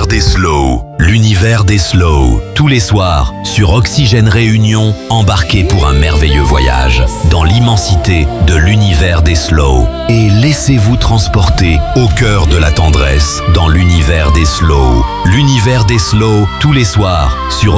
l'univers des slow. L'univers des slow. Tous les soirs, sur Oxygène Réunion, embarquez pour un merveilleux voyage dans l'immensité de l'univers des slow. Et laissez-vous transporter au cœur de la tendresse dans l'univers des slow. L'univers des slow, tous les soirs, sur